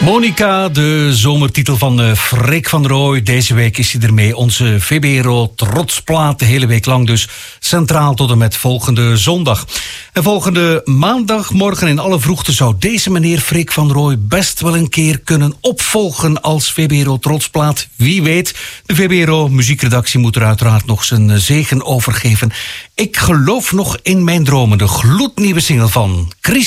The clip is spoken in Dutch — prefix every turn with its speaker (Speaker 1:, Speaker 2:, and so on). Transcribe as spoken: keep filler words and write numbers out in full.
Speaker 1: Monica, de zomertitel van uh, Freek van Rooij. Deze week is hij ermee. Onze V B R O trotsplaat, de hele week lang dus. Centraal tot en met volgende zondag. En volgende maandagmorgen in alle vroegte zou deze meneer Freek van Rooij best wel een keer kunnen opvolgen als V B R O trotsplaat. Wie weet, de V B R O muziekredactie moet er uiteraard nog zijn zegen overgeven. Ik geloof nog in mijn dromen, de gloednieuwe single van Chris